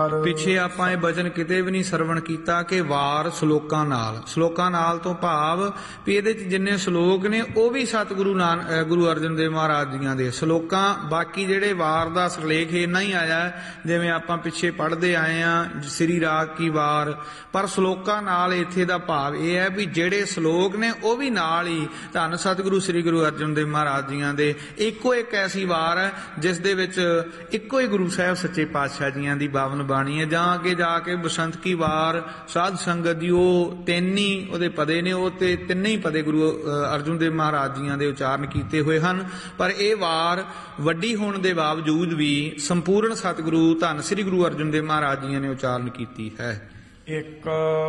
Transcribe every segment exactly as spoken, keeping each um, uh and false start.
ਓੰਕਾਰ। ਪਿੱਛੇ ਆਪਾਂ ਇਹ ਬਚਨ ਕਿਤੇ ਵੀ ਨਹੀਂ ਸਰਵਣ ਕੀਤਾ ਕਿ ਵਾਰ ਸ਼ਲੋਕਾਂ ਨਾਲ। ਸ਼ਲੋਕਾਂ ਨਾਲ ਤੋਂ ਭਾਵ ਵੀ ਇਹਦੇ ਚ ਜਿੰਨੇ ਸ਼ਲੋਕ ਨੇ ਉਹ ਵੀ ਸਤਿਗੁਰੂ ਨਾਨਕ ਗੁਰੂ ਅਰਜਨ ਦੇਵ ਮਹਾਰਾਜ ਜੀਆਂ ਦੇ ਸ਼ਲੋਕਾਂ। ਬਾਕੀ ਜਿਹੜੇ ਵਾਰ ਦਾ ਸਿਰਲੇਖ ਇੰਨਾ ਹੀ ਆਇਆ ਜਿਵੇਂ ਆਪਾਂ ਪਿੱਛੇ ਪੜ੍ਹਦੇ ਆਏ ਆ ਸ੍ਰੀ ਰਾਗ ਕੀ ਵਾਰ, ਪਰ ਸ਼ਲੋਕਾਂ ਨਾਲ ਇੱਥੇ ਦਾ ਭਾਵ ਇਹ ਹੈ ਵੀ ਜਿਹੜੇ ਸ਼ਲੋਕ ਨੇ ਉਹ ਵੀ ਨਾਲ ਹੀ ਧੰਨ ਸਤਿਗੁਰੂ ਸ੍ਰੀ ਗੁਰੂ ਅਰਜਨ ਦੇਵ ਮਹਾਰਾਜ ਜੀਆਂ ਦੇ ਇੱਕੋ ਇੱਕ ਐਸੀ ਵਾਰ ਹੈ ਜਿਸ ਦੇ ਵਿੱਚ ਇੱਕੋ ਹੀ ਗੁਰੂ ਸਾਹਿਬ ਸੱਚੇ ਪਾਤਸ਼ਾਹ ਜੀਆਂ ਦੀ ਬਾਵਨ ਬਾਣੀ ਹੈ। ਜਾਂ ਅੱਗੇ ਜਾ ਕੇ ਬਸੰਤ ਕੀ ਵਾਰ ਸਾਧ ਸੰਗਤ ਦੀ ਉਹ ਤਿੰਨ ਹੀ ਉਹਦੇ ਪਦੇ ਨੇ, ਉਹ ਤੇ ਤਿੰਨੇ ਹੀ ਪਦੇ ਗੁਰੂ ਅਰਜਨ ਦੇਵ ਮਹਾਰਾਜ ਜੀਆਂ ਦੇ ਉਚਾਰਨ ਕੀਤੇ ਹੋਏ ਹਨ। ਪਰ ਇਹ ਵਾਰ ਵੱਡੀ ਹੋਣ ਦੇ ਬਾਵਜੂਦ ਵੀ ਸੰਪੂਰਨ ਸਤਿਗੁਰੂ ਧੰਨ ਸ੍ਰੀ ਗੁਰੂ ਅਰਜਨ ਦੇਵ ਮਹਾਰਾਜ ਜੀਆਂ ਨੇ ਉਚਾਰਨ ਕੀਤੀ ਹੈ। ਇੱਕ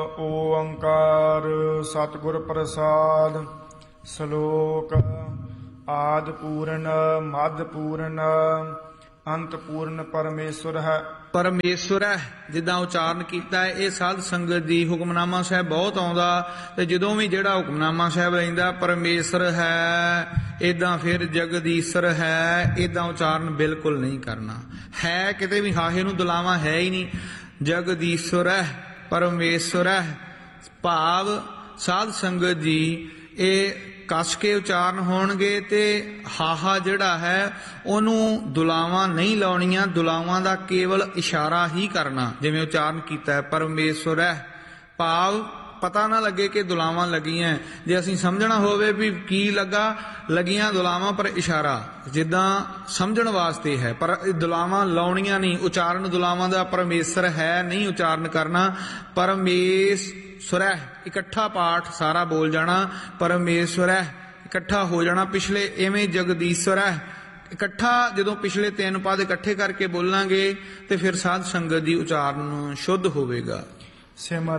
ਓੰਕਾਰ ਸਤਿਗੁਰ ਪ੍ਰਸਾਦ। ਸ਼ਲੋਕ ਆਦ ਪੂਰਨ ਮੱਧ ਪੂਰਨ ਅੰਤ ਪੂਰਨ ਪਰਮੇਸ਼ਵਰ ਹੈ। ਪਰਮੇਸ਼ਵਰ ਹੈ ਜਿੱਦਾਂ ਉਚਾਰਨ ਕੀਤਾ ਹੈ। ਇਹ ਸਾਧ ਸੰਗਤ ਦੀ ਹੁਕਮਨਾਮਾ ਸਾਹਿਬ ਬਹੁਤ ਆਉਂਦਾ ਤੇ ਜਦੋਂ ਵੀ ਜਿਹੜਾ ਹੁਕਮਨਾਮਾ ਸਾਹਿਬ ਲੈਂਦਾ ਪਰਮੇਸ਼ਵਰ ਹੈ ਏਦਾਂ ਫਿਰ ਜਗਦੀਸ਼ਰ ਹੈ ਏਦਾਂ ਉਚਾਰਨ ਬਿਲਕੁਲ ਨਹੀਂ ਕਰਨਾ ਹੈ। ਕਿਤੇ ਵੀ ਹਾਹੇ ਨੂੰ ਦੁਲਾਵਾ ਹੈ ਹੀ ਨਹੀਂ। ਜਗਦੀਸ਼ਰ ਹੈ ਪਰਮੇਸ਼ਵਰ ਹੈ ਭਾਵ ਸਾਧ ਸੰਗਤ ਜੀ ਇਹ ਕੱਸ ਕੇ ਉਚਾਰਨ ਹੋਣਗੇ ਤੇ ਹਾਹਾ ਜਿਹੜਾ ਹੈ ਉਹਨੂੰ ਦੁਲਾਵਾਂ ਨਹੀਂ ਲਾਉਣੀਆਂ, ਦੁਲਾਵਾਂ ਦਾ ਕੇਵਲ ਇਸ਼ਾਰਾ ਹੀ ਕਰਨਾ ਜਿਵੇਂ ਉਚਾਰਨ ਕੀਤਾ ਹੈ ਪਰਮੇਸ਼ਵਰ ਹੈ। ਭਾਵ ਪਤਾ ਨਾ ਲੱਗੇ ਕਿ ਦੁਲਾਵਾਂ ਲੱਗੀਆਂ। ਜੇ ਅਸੀਂ ਸਮਝਣਾ ਹੋਵੇ ਵੀ ਕੀ ਲੱਗਾ, ਲੱਗੀਆਂ ਦੁਲਾਵਾਂ ਪਰ ਇਸ਼ਾਰਾ ਜਿੱਦਾਂ ਸਮਝਣ ਵਾਸਤੇ ਹੈ, ਪਰ ਦੁਲਾਵਾਂ ਲਾਉਣੀਆਂ ਨਹੀਂ। ਉਚਾਰਨ ਦੁਲਾਵਾਂ ਦਾ ਪਰਮੇਸ਼ਰ ਹੈ ਨਹੀਂ ਉਚਾਰਨ ਕਰਨਾ। ਪਰਮੇਸ਼ਵਰ ਇਕੱਠਾ ਪਾਠ ਸਾਰਾ ਬੋਲ ਜਾਣਾ, ਪਰਮੇਸ਼ਵਰ ਇਕੱਠਾ ਹੋ ਜਾਣਾ। ਪਿਛਲੇ ਇਵੇਂ ਜਗਦੀਸ਼ਰ ਹੈ ਇਕੱਠਾ, ਜਦੋਂ ਪਿਛਲੇ ਤਿੰਨ ਪਦ ਇਕੱਠੇ ਕਰਕੇ ਬੋਲਾਂਗੇ ਤੇ ਫਿਰ ਸਾਧ ਸੰਗਤ ਦੀ ਉਚਾਰਨ ਸ਼ੁੱਧ ਹੋਵੇਗਾ। ਸਿਮਰ